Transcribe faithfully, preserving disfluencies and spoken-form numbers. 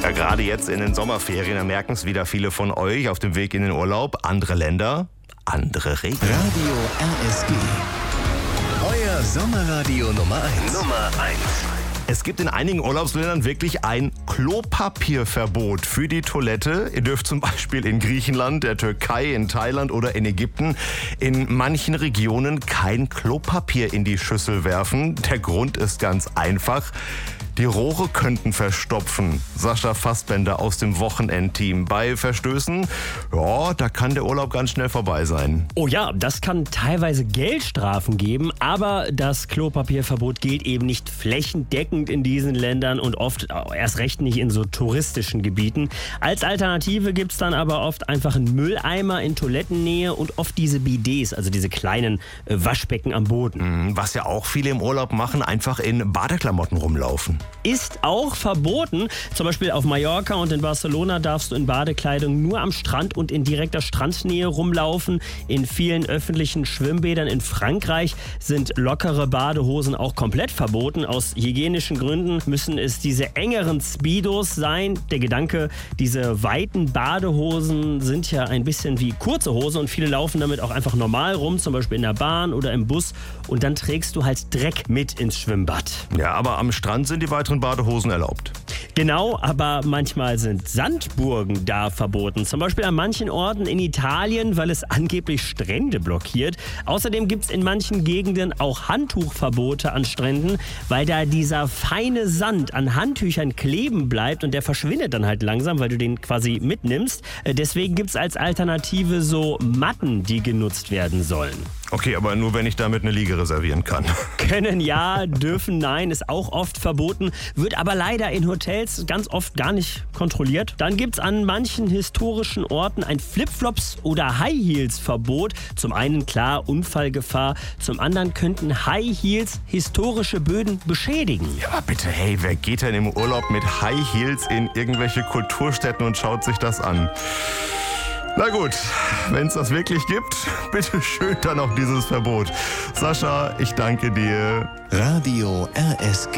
Ja, gerade jetzt in den Sommerferien, da merken es wieder viele von euch auf dem Weg in den Urlaub. Andere Länder, andere Regeln. Radio R S G. Euer Sommerradio Nummer eins. Nummer eins. Es gibt in einigen Urlaubsländern wirklich ein Klopapierverbot für die Toilette. Ihr dürft zum Beispiel in Griechenland, der Türkei, in Thailand oder in Ägypten in manchen Regionen kein Klopapier in die Schüssel werfen. Der Grund ist ganz einfach. Die Rohre könnten verstopfen. Sascha Fassbender aus dem Wochenendteam. Bei Verstößen, ja, da kann der Urlaub ganz schnell vorbei sein. Oh ja, das kann teilweise Geldstrafen geben, aber das Klopapierverbot gilt eben nicht flächendeckend in diesen Ländern und oft erst recht nicht in so touristischen Gebieten. Als Alternative gibt es dann aber oft einfach einen Mülleimer in Toilettennähe und oft diese Bidets, also diese kleinen äh, Waschbecken am Boden. Was ja auch viele im Urlaub machen, einfach in Badeklamotten rumlaufen. Ist auch verboten. Zum Beispiel auf Mallorca und in Barcelona darfst du in Badekleidung nur am Strand und in direkter Strandnähe rumlaufen. In vielen öffentlichen Schwimmbädern in Frankreich sind lockere Badehosen auch komplett verboten. Aus hygienischen Gründen müssen es diese engeren Speedos sein. Der Gedanke, diese weiten Badehosen sind ja ein bisschen wie kurze Hose und viele laufen damit auch einfach normal rum, zum Beispiel in der Bahn oder im Bus. Und dann trägst du halt Dreck mit ins Schwimmbad. Ja, aber am Strand sind die weiteren Badehosen erlaubt. Genau, aber manchmal sind Sandburgen da verboten. Zum Beispiel an manchen Orten in Italien, weil es angeblich Strände blockiert. Außerdem gibt es in manchen Gegenden auch Handtuchverbote an Stränden, weil da dieser feine Sand an Handtüchern kleben bleibt und der verschwindet dann halt langsam, weil du den quasi mitnimmst. Deswegen gibt es als Alternative so Matten, die genutzt werden sollen. Okay, aber nur wenn ich damit eine Liege reservieren kann. Können ja, dürfen nein, ist auch oft verboten, wird aber leider in Hotels ganz oft gar nicht kontrolliert. Dann gibt es an manchen historischen Orten ein Flipflops- oder High-Heels-Verbot. Zum einen klar Unfallgefahr, zum anderen könnten High Heels historische Böden beschädigen. Ja, bitte, hey, wer geht denn im Urlaub mit High Heels in irgendwelche Kulturstätten und schaut sich das an? Na gut, wenn es das wirklich gibt, bitte schön dann auch dieses Verbot. Sascha, ich danke dir. Radio R S G.